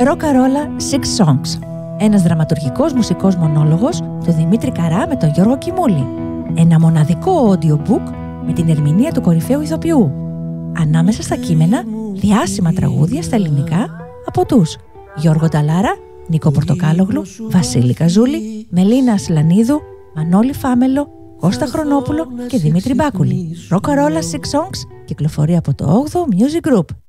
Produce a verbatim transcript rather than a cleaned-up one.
Ροκαρόλα Six Songs. Ένας δραματουργικός μουσικός μονόλογος του Δημήτρη Καρά με τον Γιώργο Κιμούλη. Ένα μοναδικό audiobook με την ερμηνεία του κορυφαίου ηθοποιού. Ανάμεσα στα κείμενα, διάσημα τραγούδια στα ελληνικά από τους Γιώργο Νταλάρα, Νίκο Πορτοκάλογλου, Βασίλη Καζούλη, Μελίνα Ασλανίδου, Μανώλη Φάμελο, Κώστα Χρονόπουλο και Δημήτρη Μπάκουλη. Ροκαρόλα Six Songs κυκλοφορεί από το όγδοο Music Group.